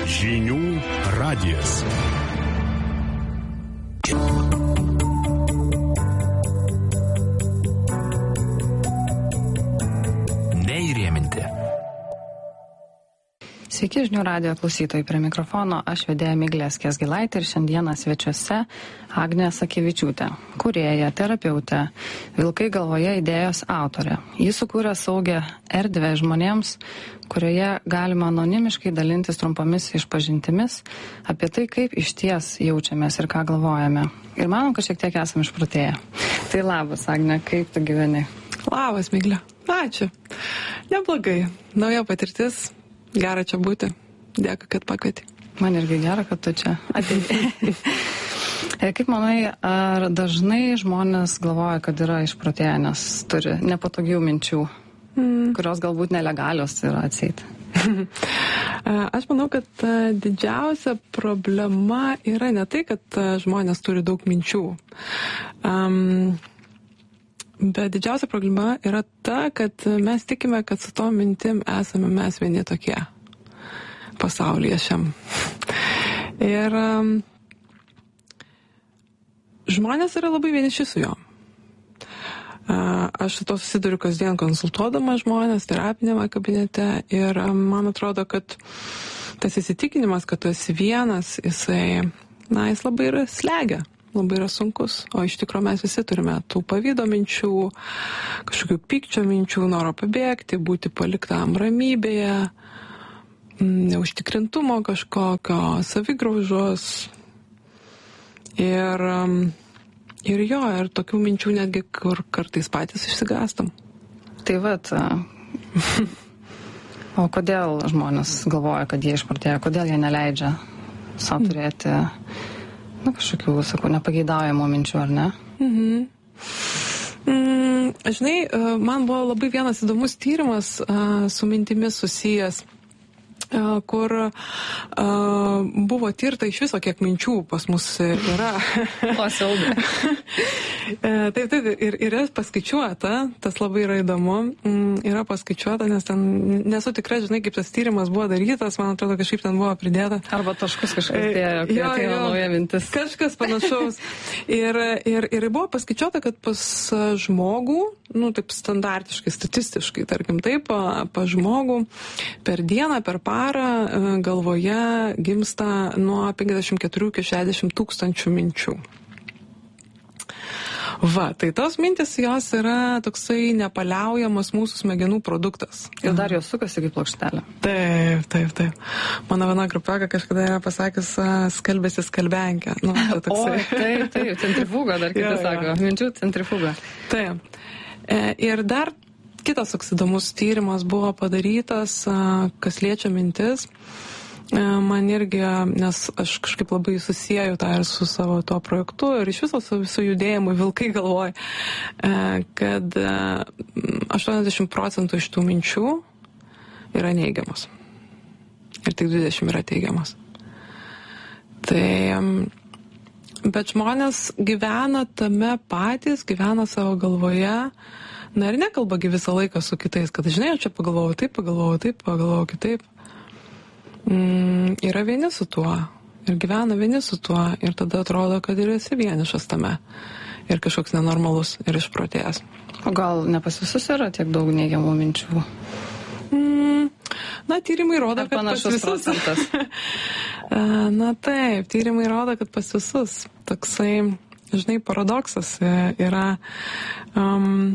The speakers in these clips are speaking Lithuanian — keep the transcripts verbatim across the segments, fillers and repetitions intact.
Žinių radijas. Neįrėminti. Sveiki žinių radijo klausytojai, prie mikrofono aš vedėja Miglė Skiesgilaitė ir šiandieną svečiuose Agnė Sakevičiūtė, kūrėja, terapeutė, Vilkai galvoje idėjos autorė. Jis sukūrė saugią erdvę žmonėms, kurioje galima anonimiškai dalintis trumpomis išpažintimis apie tai, kaip išties jaučiamės ir ką galvojame. Ir manom, kad šiek tiek esame išprotėję. Tai labas, Agnė, kaip tu gyveni? Labas, Miglė. Ačiū. Neblogai. Nauja patirtis. Gera čia būti. Dėkui, kad pakvietei. Man irgi gera, kad tu čia atėjai. Kaip manai, ar dažnai žmonės galvoja, kad yra išprotėję, nes turi nepatogių minčių, mm. kurios galbūt nelegalios yra atseit? Aš manau, kad didžiausia problema yra ne tai, kad žmonės turi daug minčių. Um, Bet didžiausia problema yra ta, kad mes tikime, kad su to mintim esame mes vieni tokie pasaulyje šiam. Ir um, žmonės yra labai vieniši su juo. Uh, aš su to susiduriu kasdien konsultuodama žmonės terapinėme kabinete ir um, man atrodo, kad tas įsitikinimas, kad tu esi vienas, jisai, na, jis labai yra slegia. Labai yra sunkus, o iš tikrųjų mes visi turime tų pavydo minčių, kažkokių pykčio minčių, noro pabėgti, būti paliktam ramybėje, neužtikrintumo kažkokio, savigraužos. Ir, ir jo, ir tokių minčių netgi, kur kartais patys išsigastam. Tai vat, o kodėl žmonės galvoja, kad jie išprotėja, kodėl jie neleidžia savo turėti... Na, kažkokių, sakau, nepageidaujamų minčių, ar ne? Mhm. Mm, žinai, man buvo labai vienas įdomus tyrimas uh, su mintimis susijęs, uh, kur uh, buvo tirta iš viso, kiek minčių pas mus yra. O, siaubė. Taip, taip, ir, ir yra paskaičiuota, tas labai yra įdomu, mm, yra paskaičiuota, nes ten nesu tikra, žinai, kaip tas tyrimas buvo darytas, man atrodo, kažkaip ten buvo pridėta. Arba taškus kažkas dėjo, kai atėjo nauja mintis. Kažkas panašaus. ir, ir, ir buvo paskaičiuota, kad pas žmogų, nu, taip standartiškai, statistiškai, tarkim taip, pas žmogų per dieną, per parą galvoje gimsta nuo penkiasdešimt keturių iki šešiasdešimt tūkstančių minčių. Va, tai tos mintis jos yra toksai nepaliaujamas mūsų smegenų produktas. Ir dar jos sukasi kaip plokštelė. Taip, taip, taip. Mano viena grupiokė kažkada yra pasakęs skalbėsi skalbenkę. Nu, tai toksai. O, taip, taip, centrifuga dar kiti sako. Minčių centrifuga. Taip. Ir dar kitas toks įdomus tyrimas buvo padarytas, kas liečia mintis. Man irgi, nes aš kažkaip labai susijęju tą ir su savo tuo projektu ir iš viso su visų judėjimų Vilkai galvoja, kad aštuoniasdešimt procentų iš tų minčių yra neigiamos. Ir tik dvidešimt yra teigiamos. Tai, bet žmonės gyvena tame patys, gyvena savo galvoje, na ir nekalbagi visą laiką su kitais, kad žinai, aš čia pagalvojau taip, pagalvojau taip, pagalvojau kitaip. Mm, yra vieni su tuo ir gyvena vieni su tuo ir tada atrodo, kad ir esi vienišas tame ir kažkoks nenormalus ir išprotėjęs. O gal ne pas visus yra tiek daug neigiamų minčių? Mm, na, tyrimai rodo, ar kad pas visus. Na taip, tyrimai rodo, kad pas visus. Toksai, žinai, paradoksas yra um,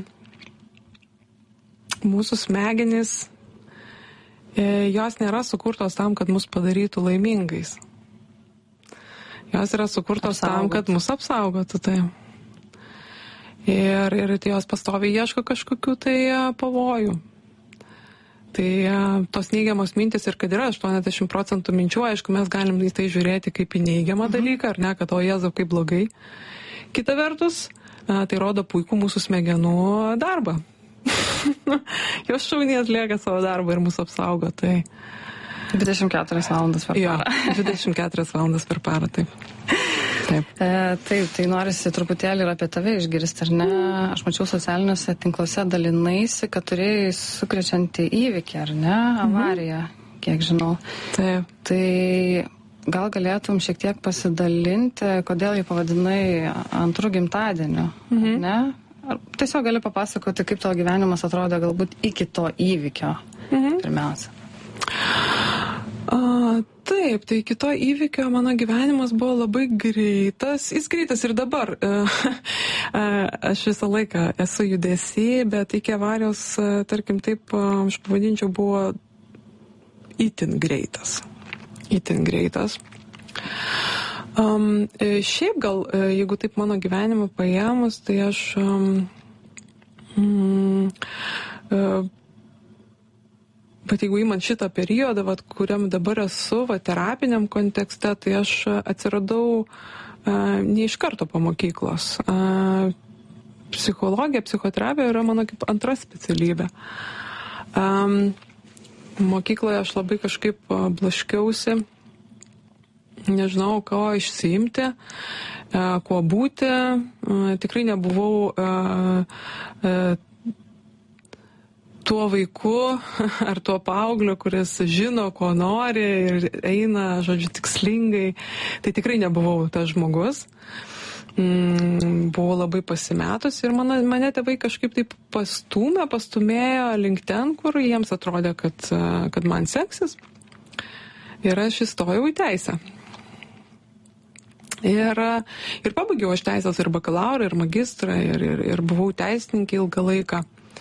mūsų smegenys. Jos nėra sukurtos tam, kad mus padarytų laimingais. Jos yra sukurtos Apsaugot. tam, kad mus apsaugotų. Tai. Ir, ir jos pastoviai ieško kažkokių tai pavojų. Tai tos neigiamos mintis ir kad yra aštuoniasdešimt procentų minčių, aišku, mes galim į tai žiūrėti kaip į neigiamą mhm. dalyką, ar ne, kad o Jėzau, kaip blogai. Kita vertus, tai rodo puikų mūsų smegenų darbą. Jos šauniai atlieka savo darbą ir mūsų apsaugo, tai... dvidešimt keturias valandas per parą. Jo, dvidešimt keturias valandas per parą, taip. Taip. E, taip, tai norisi truputėlį ir apie tave išgirsti, ar ne? Aš mačiau socialiniuose tinkluose dalinaisi, kad turėjai sukrečiantį įvykį, ar ne? Avariją kiek žinau. Taip. Tai gal galėtum šiek tiek pasidalinti, kodėl jį pavadinai antrų gimtadieniu, mhm. ne? Ar tiesiog gali papasakoti, kaip tavo gyvenimas atrodė galbūt iki to įvykio mhm. pirmiausia? A, taip, tai iki to įvykio mano gyvenimas buvo labai greitas. Jis greitas ir dabar. Aš visą laiką esu judesy, bet iki avarijos, tarkim taip, aš pavadinčiau, buvo itin greitas. Itin greitas. Um, šiaip gal, jeigu taip mano gyvenimą paėmus, tai aš um, mm, uh, bet jeigu įmant šitą periodą, vat, kuriam dabar esu, va, terapiniam kontekste, tai aš atsiradau uh, ne iš karto po mokyklos. Uh, psichologija, psichoterapija yra mano kaip antra specialybė. Um, mokykloje aš labai kažkaip uh, blaškiausi, nežinau, ko išsiimti, uh, kuo būti. Uh, tikrai nebuvau uh, uh, tuo vaiku ar tuo paaugliu, kuris žino, ko nori ir eina, žodžiu, tikslingai. Tai tikrai nebuvau tas žmogus. Mm, buvau labai pasimetus ir mane, mane tėvai kažkaip taip pastūmė, pastumėjo link ten, kur jiems atrodė, kad, kad man seksis. Ir aš įstojau į teisę. Ir, ir pabaigiau aš teisės ir bakalaurą, ir magistrą, ir, ir, ir buvau teisininkė ilgą laiką.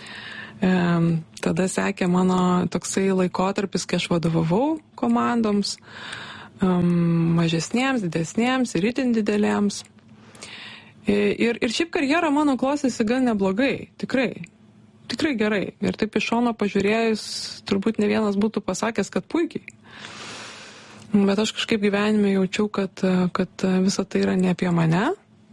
Tada sekė mano toksai laikotarpis, kai aš vadovavau komandoms, mažesniems, didesniems ir itin didelėms. Ir, ir šiaip karjera mano klostėsi gan neblogai, tikrai, tikrai gerai. Ir taip iš šono pažiūrėjus, turbūt ne vienas būtų pasakęs, kad puikiai. Bet aš kažkaip gyvenime jaučiau, kad, kad visa tai yra ne apie mane.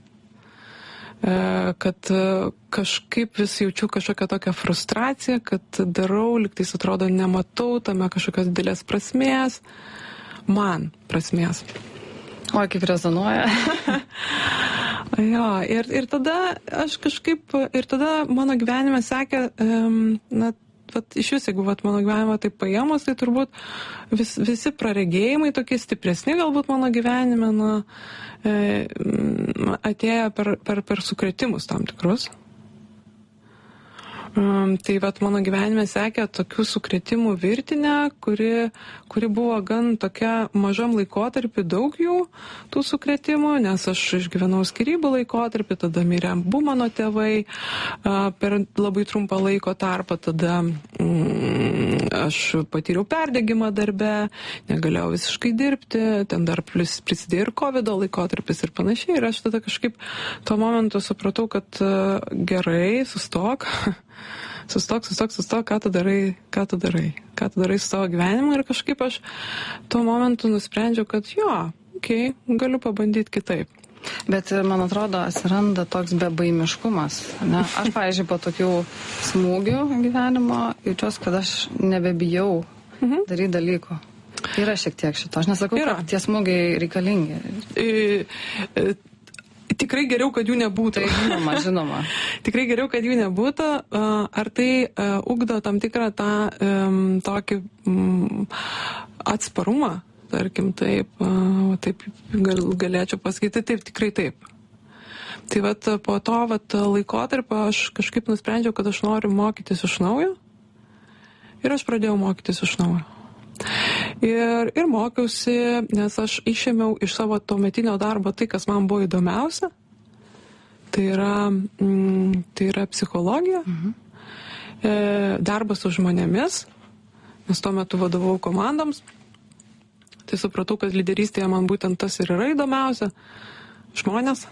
Kad kažkaip vis jaučiu kažkokią tokią frustraciją, kad darau, liktais atrodo nematau tame kažkokios didelės prasmės, man prasmės. O, kaip rezonuoja. Jo, ir, ir tada aš kažkaip, ir tada mano gyvenime sekė, um, na, vat, iš vis, jeigu vat, mano gyvenimą taip paėmus, tai turbūt vis, visi praregėjimai tokie stipresni galbūt mano gyvenime, na, e, atėjo per, per, per sukretimus tam tikrus. Um, tai vat mano gyvenime sekė tokių sukrėtimų virtinę, kuri, kuri buvo gan tokia mažam laikotarpį, daug jų tų sukrėtimų, nes aš išgyvenau skyrybų laikotarpį, tada mirė abu mano tėvai uh, per labai trumpą laiko tarpą, tada mm, aš patyriau perdegimą darbe, negalėjau visiškai dirbti, ten dar plus prisidėjo ir kovido laikotarpis ir panašiai, ir aš tada kažkaip tuo momentu supratau, kad uh, gerai, sustok, sustok, sustok, sustok, ką tu darai, ką tu darai, ką tu darai su savo gyvenimu ir kažkaip aš tuo momentu nusprendžiau, kad jo, okei, okay, galiu pabandyti kitaip. Bet man atrodo, atsiranda toks bebaimiškumas, ne? Aš, pavyzdžiui, po tokių smūgių gyvenimo jaučiuosi, kad aš nebebijau mhm. daryti dalykų. Yra šiek tiek šito. Aš nesakau, Yra. kad tie smūgiai reikalingi. E, e, Tikrai geriau, kad jų nebūtų. Tai žinoma, žinoma. Tikrai geriau, kad jų nebūtų. Ar tai uh, ugdo tam tikrą tą um, tokį um, atsparumą, tarkim, taip, uh, taip gal, galėčiau pasakyti, taip, tikrai taip. Tai vat po to vat, laikotarpio aš kažkaip nusprendžiau, kad aš noriu mokytis iš naujo ir aš pradėjau mokytis iš naujo. Ir, ir mokiausi, nes aš išėmiau iš savo tuometinio darbo tai, kas man buvo įdomiausia. Tai yra, mm, tai yra psichologija, mhm. e, darbas su žmonėmis, nes tuo metu vadovau komandoms. Tai supratau, kad lyderystėje man būtent tas ir yra įdomiausia. Žmonės.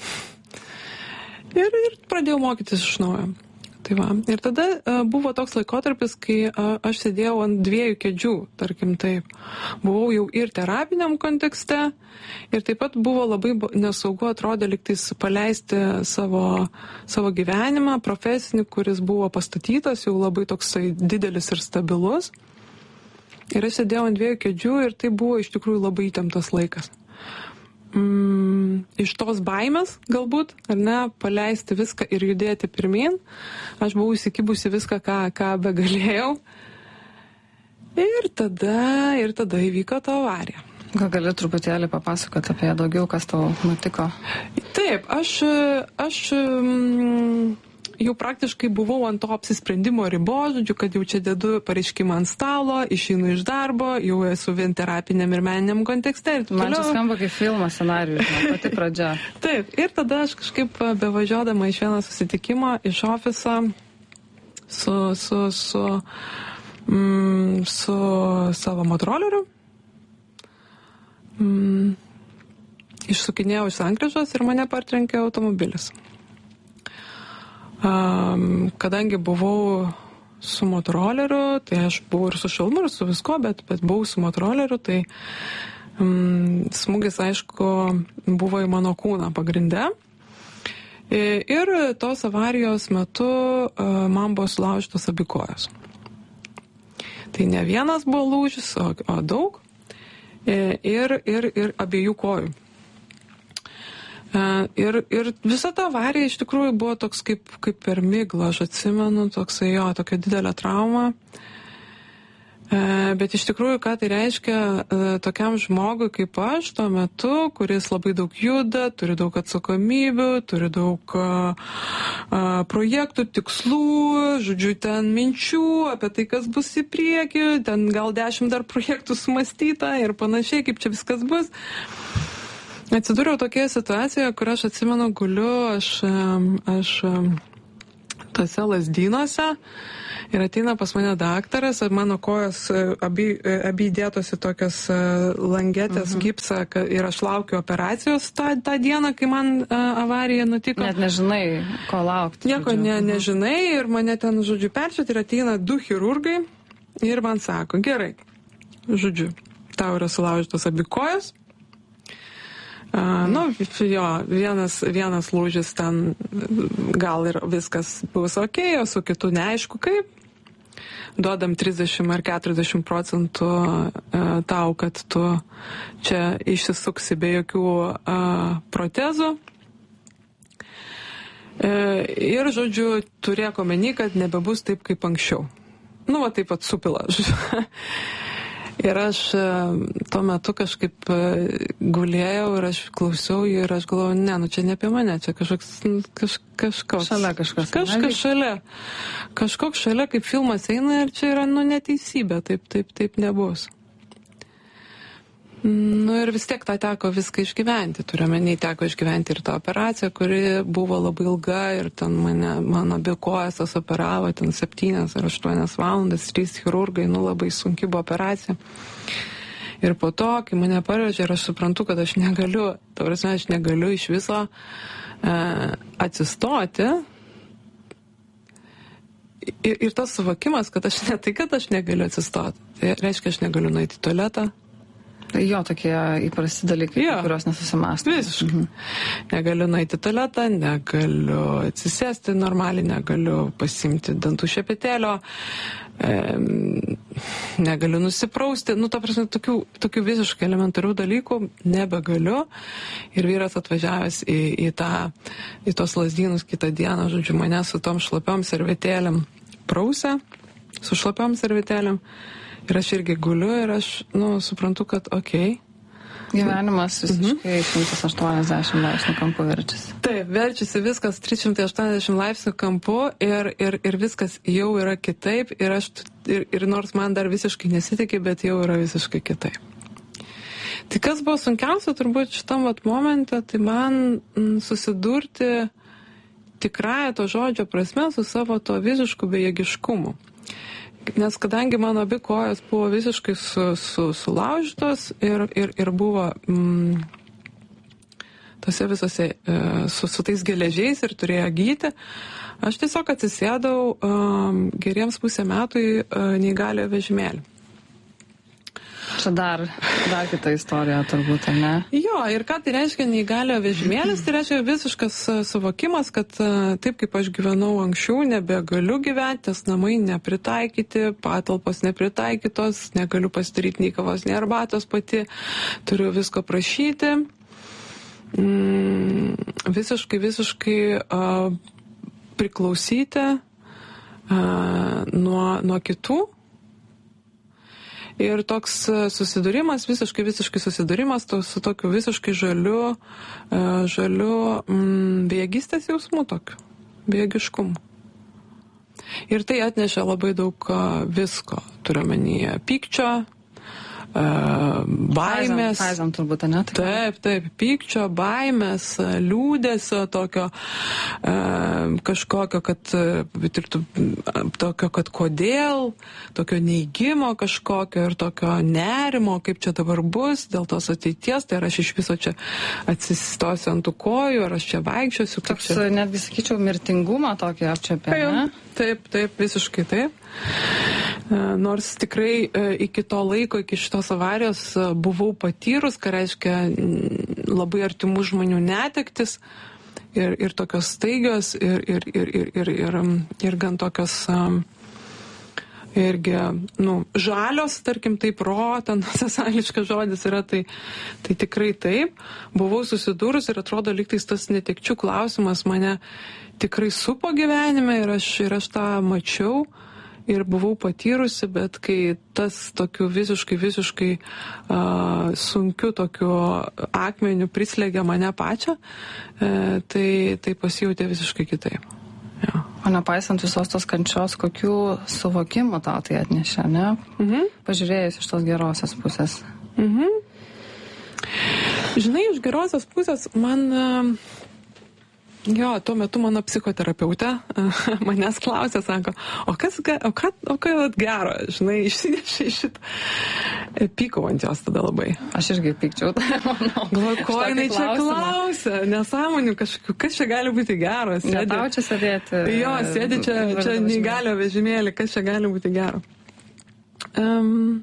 Ir, ir pradėjau mokytis iš naujo. Tai va. Ir tada uh, buvo toks laikotarpis, kai uh, aš sėdėjau ant dviejų kėdžių, tarkim taip. Buvau jau ir terapiniam kontekste, ir taip pat buvo labai nesaugu, atrodė lygtais paleisti savo, savo gyvenimą, profesinį, kuris buvo pastatytas, jau labai toksai didelis ir stabilus. Ir aš sėdėjau ant dviejų kėdžių ir tai buvo iš tikrųjų labai įtemptas laikas. Mm, iš tos baimės galbūt, ar ne, paleisti viską ir judėti pirmin. Aš buvau įsikibusi viską, ką, ką begalėjau. Ir tada, ir tada įvyko ta avarija. Gal gali truputėlį papasakoti apie daugiau, kas tau nutiko? Taip, aš, aš mm, jau praktiškai buvau ant to apsisprendimo ribos, žodžiu, kad jau čia dedu pareiškimą ant stalo, išeinu iš darbo, jau esu vien terapiniam ir meniniam kontekste. Ir Man čia skamba kaip filmas scenarijus, pati pradžia. Taip, ir tada aš kažkaip bevažiuodama iš vieną susitikimą iš ofiso su, su, su, mm, su savo motoroleriu mm, išsukinėjau iš sankryžos ir mane partrenkė automobilis. Um, kadangi buvau su motoroleriu, tai aš buvau ir su šalmu, ir su visko, bet, bet buvau su motoroleriu, tai um, smūgis, aišku, buvo į mano kūną pagrindę. Ir tos avarijos metu uh, man buvo sulaužytos abi kojos. Tai ne vienas buvo lūžis, o, o daug. Ir, ir, ir abiejų kojų. Ir, ir visa ta avarija iš tikrųjų buvo toks kaip, kaip per miglą, aš atsimenu, toksai jo, tokia didelė trauma. Bet iš tikrųjų, ką tai reiškia tokiam žmogui kaip aš tuo metu, kuris labai daug juda, turi daug atsakomybių, turi daug a, a, projektų, tikslų, žodžiu, ten minčių apie tai, kas bus į priekį, ten gal dešimt dar projektų sumastyta ir panašiai, kaip čia viskas bus. Atsidūriau tokioje situacijoje, kur aš atsimenu, guliu, aš, aš tose lazdynuose ir ateina pas mane daktaras, mano kojos abi, abi dėtos į tokias langetės mhm. gipsą ir aš laukiu operacijos tą, tą dieną, kai man avarija nutiko. Net nežinai, ko laukti. Nieko ne, nežinai ir mane ten, žodžiu, perčiūti ir ateina du chirurgai ir man sako, gerai, žodžiu, tau yra sulaužytos abi kojos. Uh, nu, jo, vienas, vienas lūžis ten gal ir viskas bus ok, o su kitu neaišku kaip. Duodam trisdešimt ar keturiasdešimt procentų uh, tau, kad tu čia išsisuksi be jokių uh, protezų. Uh, ir, žodžiu, turėk omeny, kad nebebus taip kaip anksčiau. Nu, va taip pat supila. Ir aš tuo metu kažkaip gulėjau ir aš klausiau jį ir aš galvojau, ne, nu čia ne apie mane, čia kažkoks, kaž, kažkoks. Šalia kažkas. Kažkas šalia. Kažkoks šalia, kaip filmas eina ir čia yra, nu, neteisybė, taip, taip, taip nebus. Nu ir vis tiek tą teko viską išgyventi. Turiuomenį teko išgyventi ir tą operaciją, kuri buvo labai ilga ir ten mane, mano abi kojas operavo, ten septynias ar aštuonias valandas, trys chirurgai, nu labai sunki buvo operacija. Ir po to, kai mane pavežė ir aš suprantu, kad aš negaliu, ta prasme, aš negaliu iš viso e, atsistoti. Ir, ir tas suvokimas, kad aš ne tai, kad aš negaliu atsistoti. Tai reiškia, aš negaliu nueiti į tualetą. Jo, tokie įprasti dalykai, jo, kurios nesusimąstų. Visiškai. Mhm. Negaliu nueiti į tualetą, negaliu atsisėsti normaliai, negaliu pasimti dantų šepetėlio, e, negaliu nusiprausti. Nu, ta prasme, tokių, tokių visiškai elementarių dalykų nebegaliu. Ir vyras atvažiavęs į, į, tą, į tos lazdynus kitą dieną, žodžiu, mane su tom šlapiom servetėlėm prausė, su šlapiom servetėlėm. Ir aš irgi guliu ir aš, nu, suprantu, kad okei. Okay. Gyvenimas visiškai mhm. šimtas aštuoniasdešimt laipsnių kampu verčiasi. Taip, verčiasi viskas trys šimtai aštuoniasdešimt laipsnių kampu ir, ir, ir viskas jau yra kitaip ir, aš, ir, ir nors man dar visiškai nesitikė, bet jau yra visiškai kitaip. Tai kas buvo sunkiausia turbūt šitam vat momente, tai man m, susidurti tikrąją to žodžio prasme su savo to visišku bejėgiškumu. Nes kadangi mano abi kojos buvo visiškai su, su, sulaužytos ir, ir, ir buvo mm, tose visose e, su, su tais geležiais ir turėjo gyti, aš tiesiog atsisėdau um, geriems pusę metų į uh, neįgaliojo vežimėlį. Čia dar, dar kita istorija turbūt, ar ne? Jo, ir ką tai reiškia neįgaliojo vežimėlis, tai reiškia visiškas suvokimas, kad taip kaip aš gyvenau anksčiau, nebegaliu gyventi, nes namai nepritaikyti, patalpos nepritaikytos, negaliu pasidaryti nei kavos, nei arbatos pati, turiu visko prašyti. Mm, visiškai, visiškai uh, priklausyti uh, nuo, nuo kitų. Ir toks susidūrimas, visiškai, visiškai susidūrimas to, su tokiu visiškai žaliu, žaliu mm, bejėgystės jausmu tokiu, bejėgiškumu. Ir tai atnešė labai daug visko, turiu omenyje pykčio, baimės. Faizam turbūt, ne? Taip, taip, pykčio, baimės, liūdesio, tokio kažkokio, kad, tokio, kad kodėl, tokio neigimo kažkokio ir tokio nerimo, kaip čia dabar bus dėl tos ateities, tai ar aš iš viso čia atsistosiu ant tų kojų, ar aš čia vaikščiosiu. Toks, čia... netgi sakyčiau, mirtingumą tokį apčiapė, ne? Taip, taip, visiškai taip. Nors tikrai iki to laiko, iki šitos avarijos buvau patyrus, ką reiškia labai artimų žmonių netektis ir, ir tokios staigios ir, ir, ir, ir, ir, ir, ir gan tokios irgi, nu, žalios, tarkim, taip, rotan, sasališkas žodis yra, tai, tai tikrai taip. Buvau susidūrus ir atrodo, lygtais tas netekčių klausimas mane tikrai supo gyvenime ir aš, ir aš tą mačiau. Ir buvau patyrusi, bet kai tas tokiu visiškai, visiškai uh, sunkiu tokiu akmeniu prislėgė mane pačią, uh, tai, tai pasijautė visiškai kitaip. Ja. O nepaisant visos tos kančios, kokių suvokimų tau tai atnešė, ne? Mhm. Pažiūrėjus iš tos gerosios pusės. Mhm. Žinai, iš gerosios pusės man... Uh, Jo, tuo metu mano psichoterapeutė manęs klausė, sako, o kas, o ką, o ką gero, žinai, išsinešė šitą. Pykau ant jos tada labai. Aš irgi pykčiau, tai manau. Galvoju, ko jinai čia klausia, nesąmonių kažkokiu, kas čia gali būti gero. Ne tau čia sėdėti. Jo, sėdi čia, čia neįgalio vežimėlį, kas čia gali būti gero. Um,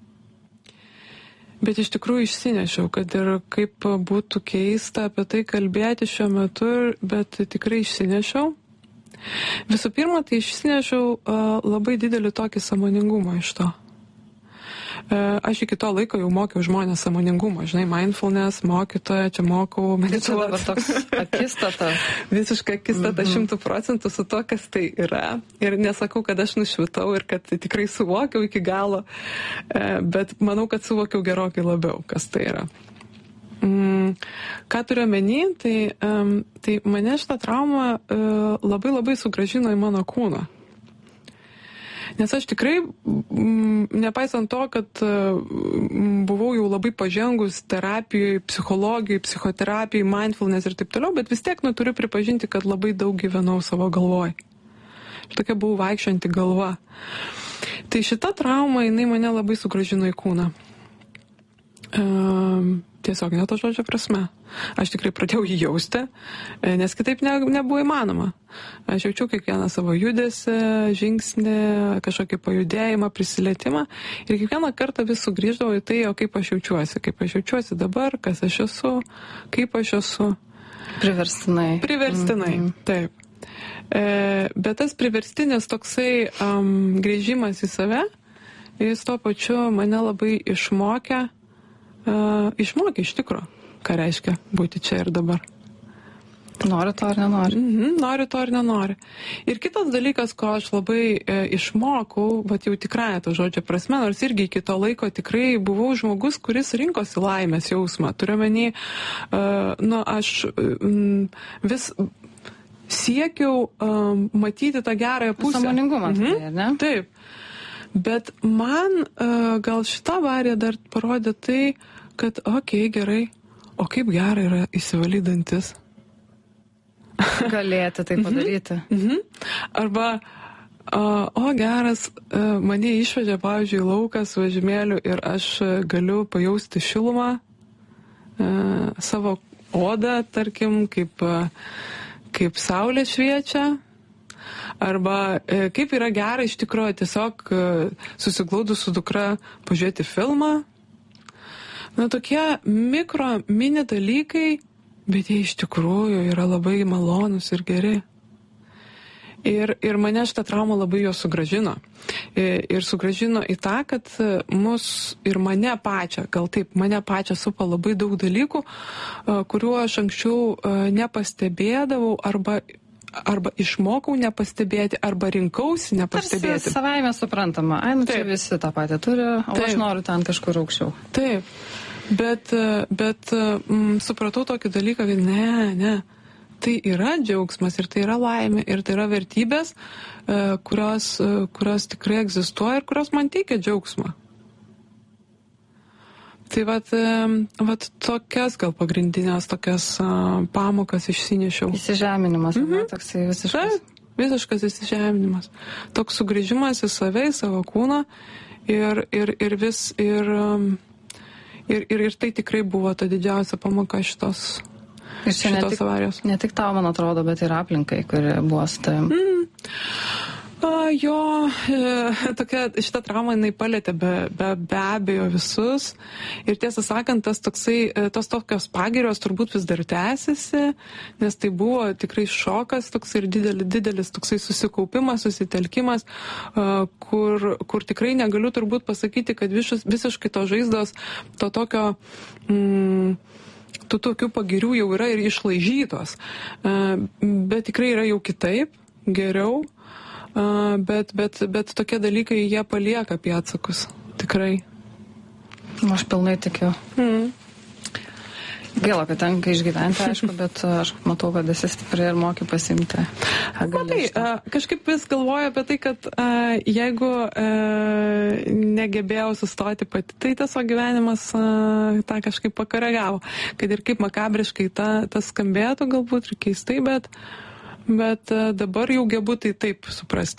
Bet iš tikrųjų išsinešiau, kad ir kaip būtų keista apie tai kalbėti šiuo metu, bet tikrai išsinešiau. Visų pirma, tai išsinešiau uh, labai didelį tokį sąmoningumą iš to. Uh, aš iki to laiko jau mokiau žmonės sąmoningumą, žinai, mindfulness, mokytoja, čia mokau medituoti. Tai čia dabar toks akistata. Visiškai akistata šimtų procentų su to, kas tai yra. Ir nesakau, kad aš nušvitau ir kad tikrai suvokiau iki galo, uh, bet manau, kad suvokiau gerokai labiau, kas tai yra. Mm, ką turiu omeny, tai, um, tai mane šitą traumą uh, labai labai sugrąžino į mano kūną. Nes aš tikrai, m, nepaisant to, kad m, buvau jau labai pažengus terapijai, psichologijai, psichoterapijai, mindfulness ir taip toliau, bet vis tiek, nu, turiu pripažinti, kad labai daug gyvenau savo galvoj. Ir tokia buvau vaikščianti galva. Tai šita trauma, jinai mane labai sugrąžino į kūną. Um, tiesiog ne to žodžio prasme. Aš tikrai pradėjau jį jausti, nes kitaip ne, nebuvo įmanoma. Aš jaučiu kiekvieną savo judesį, žingsnį, kažkokį pajudėjimą, prisilietimą ir kiekvieną kartą vis sugrįždavau į tai, o kaip aš jaučiuosi, kaip aš jaučiuosi dabar, kas aš esu, kaip aš esu. Priverstinai. Priverstinai, mm-hmm. Taip. E, bet tas priverstinis toksai um, grįžimas į save, jis tuo pačiu mane labai išmokė, Uh, išmokė iš tikro, ką reiškia būti čia ir dabar. Nori to ar nenori? Mm-hmm, nori to ar nenori. Ir kitas dalykas, ko aš labai e, išmokau, bet jau tikrąją to žodžio prasme, nors irgi iki to laiko tikrai buvau žmogus, kuris rinkosi laimės jausmą. Turiu menį, uh, nu, aš um, vis siekiau um, matyti tą gerąją pusę. Sąmoningumą, mm-hmm. tai, ne? Taip. Bet man uh, gal šita avarija dar parodė tai, kad, okei, okay, gerai, o kaip gerai yra įsivalyti dantis. Galėti tai padaryti. Mhm. Arba, uh, o geras, uh, mane išvežė, pavyzdžiui, laukas vežimėlių ir aš galiu pajausti šilumą, uh, savo odą, tarkim, kaip, uh, kaip saulė šviečia. Arba e, kaip yra gera iš tikrųjų tiesiog e, susiglaudus su dukra pažiūrėti filmą. Na, tokie mikro, mini dalykai, bet jie iš tikrųjų yra labai malonus ir geri. Ir, ir mane šitą traumą labai jo sugrąžino. Ir, ir sugrąžino į tą, kad mus ir mane pačią, gal taip, mane pačią supa labai daug dalykų, kuriuo aš anksčiau nepastebėdavau arba arba išmokau nepastebėti, arba rinkausi nepastebėti. Tarsi savaime suprantama. Ai, nu čia Taip. visi tą patį turi, o Taip. aš noriu ten kažkur aukščiau. Taip, bet, bet mm, supratau tokį dalyką, kad ne, ne. Tai yra džiaugsmas ir tai yra laimė ir tai yra vertybės, kurios, kurios tikrai egzistuoja ir kurios man teikia džiaugsmą. Tai vat, vat tokias gal pagrindinės tokias pamokas išsinešiau. Įsižeminimas, mhm. ne, toksai visiškas. Taip, visiškas įsižeminimas. Toks sugrįžimas į save, į savo kūną ir, ir, ir vis ir, ir, ir, ir tai tikrai buvo ta didžiausia pamoka šitos. Ir čia ne tik, avarijos. ne tik tau, man atrodo, bet ir aplinkai, kuri buvo su tavim. Mm. A, jo, e, tokia, šitą traumą jinai palėtė be, be, be abejo visus. Ir tiesą sakant, tas toksai, tos tokios pagirios turbūt vis dar tęsiasi, nes tai buvo tikrai šokas toks ir didelis, didelis toksai susikaupimas, susitelkimas, a, kur, kur tikrai negaliu turbūt pasakyti, kad višus, visiškai to žaizdos, to tokio... Mm, tų tokių pagirių jau yra ir išlaižytos, bet tikrai yra jau kitaip, geriau, bet, bet, bet tokie dalykai jie palieka pėdsakus, tikrai. Aš pilnai tikiu. Mm. Gaila, kad tenka išgyventi, aišku, bet aš matau, kad esi stipri ir moki pasimti. Matai, kažkaip vis galvoju apie tai, kad a, jeigu a, negebėjau sustoti pati, tai tiesiog gyvenimas a, tą kažkaip pakoregavo. Kad ir kaip makabriškai ta, tas skambėtų galbūt ir keistai, bet, bet a, dabar jau gebu tai taip suprasti.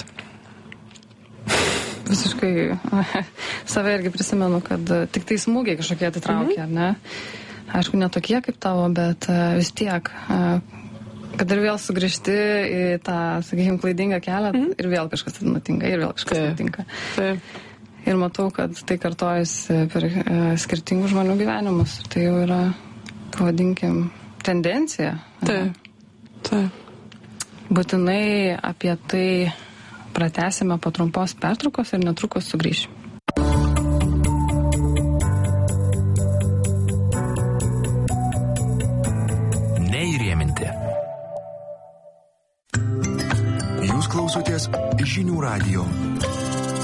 Visiškai save irgi prisimenu, kad tik tai smūgiai kažkokie atitraukė, mm-hmm. ar ne? Aišku, netokie kaip tavo, bet uh, vis tiek, uh, kad ir vėl sugrįžti į tą, sakykime, klaidingą kelią mm. ir vėl kažkas nutinka, ir vėl kažkas Taip. nutinka. Taip. Ir matau, kad tai kartojasi per uh, skirtingų žmonių gyvenimus. Tai jau yra, pavadinkim, tendencija. Taip. Taip. Būtinai apie tai pratęsime po trumpos pertraukos ir netrukus sugrįšime. Jūs klausotės Žinių radijo.